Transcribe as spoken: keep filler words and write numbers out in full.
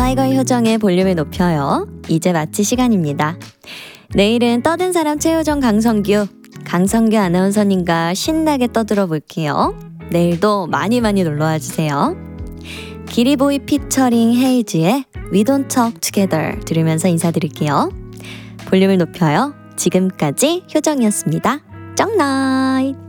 타이거 효정의 볼륨을 높여요. 이제 마칠 시간입니다. 내일은 떠든 사람 최효정 강성규, 강성규 아나운서님과 신나게 떠들어 볼게요. 내일도 많이 많이 놀러와 주세요. 기리보이 피처링 헤이즈의 We Don't Talk Together 들으면서 인사드릴게요. 볼륨을 높여요. 지금까지 효정이었습니다. 쩡나잇!